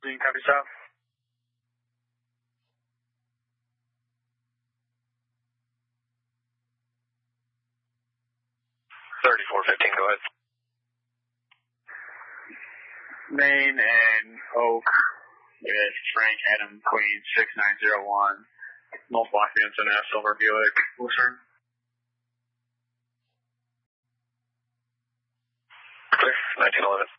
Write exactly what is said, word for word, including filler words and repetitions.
Green, copy south. thirty-four fifteen, go ahead. Main and Oak with Frank Adam Queen six nine zero one. Multiple occupants in a silver Buick Lucerne. Clear, nineteen eleven.